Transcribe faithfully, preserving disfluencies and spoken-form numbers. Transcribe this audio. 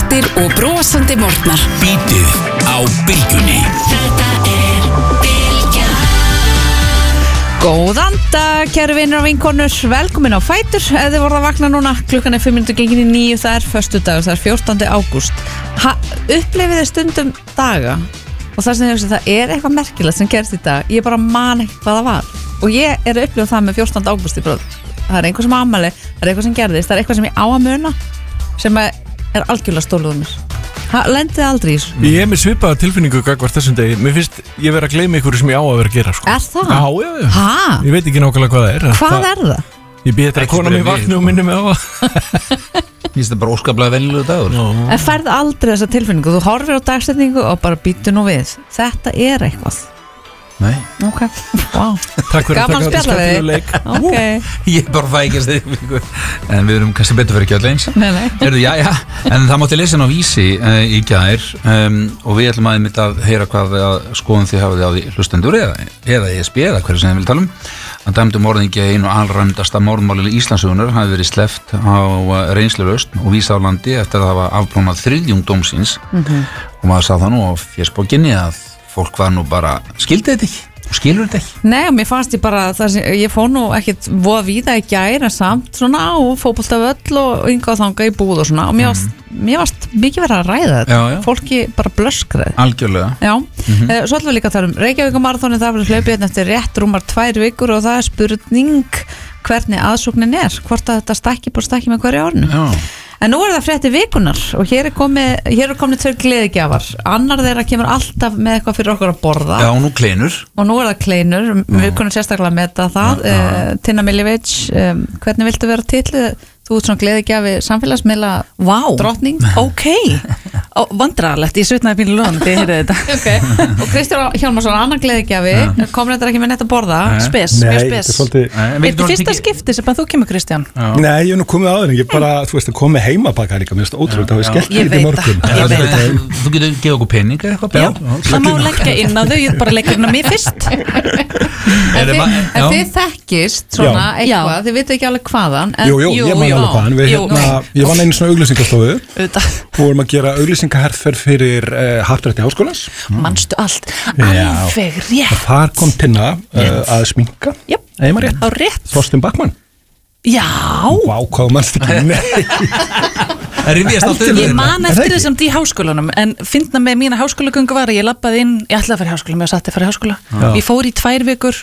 fréttir og brosandi morgnar. Bítið á Bylgjunni. Þetta er Bylgjan. Góðan dag, kæru vinir og vinkonur. Velkomin á Fætur. Ef þið voruð að vakna núna, klukkan er fimm mínútur gengin í níu. Það er föstudagur, það er fjórtánda ágúst. Upplifið þið stundum daga og það sem þið hugsa, það er eitthvað merkilegt sem gerst í dag. Ég bara man ekki hvað það var. Og ég er að upplifa það með fjórtánda ágúst í bróð. Það er einhver sem ámæli, það er eitthvað sem gerðist, það er eitthvað sem ég á að muna sem er algjörlega stóluð mér. Það lendið aldrei í þessu. Ég hef með svipaða tilfinningu gagvart þessum degi. Mér finnst ég vera að gleyma ykkur sem ég á að vera að gera, sko. Er það? Já, já, já. Hæ? Ég veit ekki nákvæmlega hvað það er. Hvað það, er það? Ég býð þetta að kona mig vakna og minni mig á það. Ég finnst það bara óskaplega venjulegu dagur. En færðu aldrei þessa tilfinningu? Þú horfir á dagsetningu og bara býtu nú við. Þetta er eitthvað. Nei. Ok, wow. Takk fyrir Gaman að taka spjalla við skemmtilega leik. Ok. Ég bara fæ ekki að styrfingu. En við erum kannski betur fyrir ekki öll eins. Nei, nei. Erðu, já, já. En það mátti lesa á Vísi uh, í gær um, og við ætlum aðeins að heyra hvað skoðum þið hafið á því hlustendur eða, eða E S B eða hverju sem þið vil tala um. Hann dæmdi morðingi einu alræmdasta morðmáli Íslandssögunnar hafi verið sleppt á reynslulaust og vísa á landi eftir að hafa afplónað þriðjung dómsins mm-hmm. og maður sá það nú á fésbókinni að fólk var nú bara, skildi þetta ekki og skilur þetta ekki. Nei, og mér fannst ég bara það sem, ég fór nú ekkit voða víða í gær en samt svona á fótboltavöll og ynga og þanga í búð og svona og mér varst, mm. mér varst mikið verið að ræða þetta. Já, já. Fólki bara blöskraði. Algjörlega. Já, mm-hmm. eh, svo ætlum við líka að tala um Reykjavíkurmaraþonið, það verður hlaupið hérna eftir rétt rúmar tvær vikur og það er spurning hvernig aðsóknin er, hvort að þetta stakki bara stakki með hverju árinu. Já. En nú er það frétti vikunar og hér er komið, hér er komið tveir gleðigjafar. Annar þeirra kemur alltaf með eitthvað fyrir okkur að borða. Já, nú kleinur. Og nú er það kleinur, við kunum sérstaklega meta það. Já, já. Uh, Tinna Miljevic, um, hvernig viltu vera titlið? Þú ert svona gleðigjafi samfélagsmiðla wow. drottning. Ok, vandrarlegt, ég svitnaði pínu lögum þegar ég heyrði þetta. Okay. Og Kristján Hjálmarsson, annar gleðigjafi, komur þetta ekki með netta að borða? Spes, Nei, mjög spes. þetta er svolítið... Er þetta fyrsta skipti sem að þú kemur, Kristján? Já. Nei, ég hef nú komið aður en ég bara, þú veist, að koma með heimabaka líka, mér finnst ótrúlega, það hefur skellt Ég líka veit morgun. það, ég veit það. Þú getur gefa okkur pening eða eitthvað? Já, það má leggja inn á þau, ég bara leggja inn á mig fyrst. En þið, en þið þekkist svona Já. eitthvað, þið veitu ekki alveg hvaðan en, Jú, jú, ég man jú. alveg hvaðan, við Jú. hérna, ég vann einu svona auglýsingastofu Auðvitað. og vorum að gera auglýsingaherferð fyrir uh, Happdrætti Háskólans. Manstu allt, Já. alveg rétt. Og þar kom Tinna uh, að sminka, Jöp, eða maður rétt, á rétt. Þorstein Backmann. Já, Vá, hvað mannst ekki, nei. Það rifjast allt ég yfir man Er það eftir ekki? þessum í háskólanum en fyndna með mína háskólagöngu var að ég labbaði inn, ég ætlaði að fara í háskóla, mér var satt að fara í háskóla. Já. Ég fór í tvær vikur